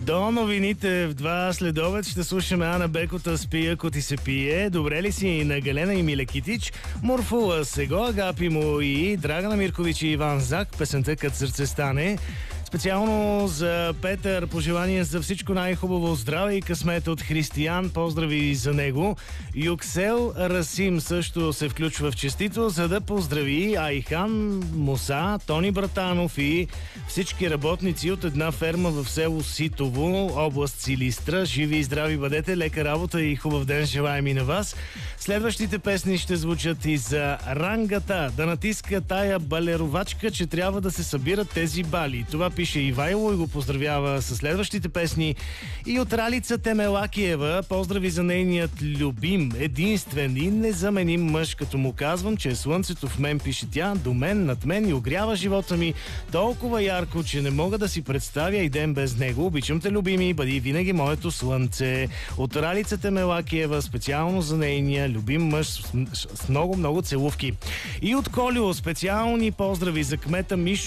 До новините в 2 следобед ще слушаме Ана Бекота "Спи, ако ти се пие", "Добре ли си" на Галена и Милекитич, Морфула "Сега Агапи му" и Драгана Миркович и Иван Зак, песента "Кът сърце стане". Специално за Петър пожелания за всичко най-хубаво, здраве и късмет от Християн. Поздрави за него. Юксел Расим също се включва в честито, за да поздрави Айхан, Муса, Тони Братанов и всички работници от една ферма в село Ситово, област Силистра. Живи и здрави бъдете, лека работа и хубав ден желаем и на вас. Следващите песни ще звучат и за Рангата. Да натиска тая балеровачка, че трябва да се събират тези бали. Това пише Ивайло и го поздравява със следващите песни. И от Ралица Темелакиева поздрави за нейният любим, единствен и незаменим мъж, като му казвам, че слънцето в мен, пише тя, до мен, над мен и огрява живота ми толкова ярко, че не мога да си представя и ден без него. Обичам те, любими, бъди винаги моето слънце. От Ралица Темелакиева специално за нейния любим мъж с много целувки. И от Колио специални поздрави за кмета Мишо